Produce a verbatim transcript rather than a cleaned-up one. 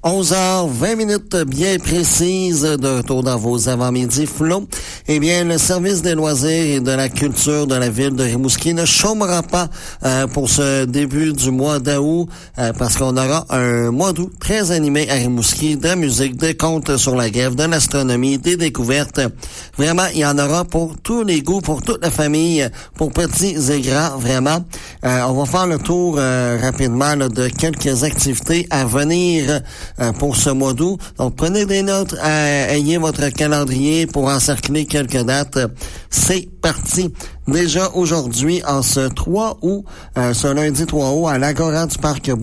onze heures vingt minutes bien précises, de retour dans vos avant-midi flots. Eh bien, le service des loisirs et de la culture de la ville de Rimouski ne chômera pas euh, pour ce début du mois d'août, euh, parce qu'on aura un mois d'août très animé à Rimouski, de musique, de contes sur la grève, de l'astronomie, des découvertes. Vraiment, il y en aura pour tous les goûts, pour toute la famille, pour petits et grands, vraiment. Euh, on va faire le tour euh, rapidement là, de quelques activités à venir euh, pour ce mois d'août. Donc, prenez des notes, euh, ayez votre calendrier pour encercler quelques dates. C'est parti. Déjà aujourd'hui, en ce trois août, euh, ce lundi trois août, à l'Agora du Parc